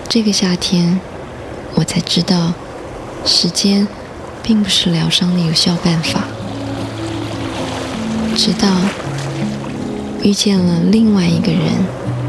这个夏天，我才知道，时间并不是疗伤的有效办法。直到遇见了另外一个人。